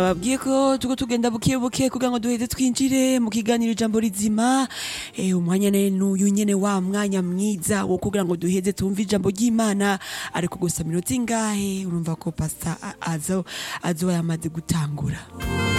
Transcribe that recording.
babwiye ko tuko tugenda buke buke kugira ngo duheze twinjire mu kiganiro ijambo rizima umwanya n'uyu nyene wa mwanya mwiza wo kugira ngo duheze tumve ijambo ry'Imana ariko gusa minota ingahe urumva ko pastor azoba yamaze gutangura.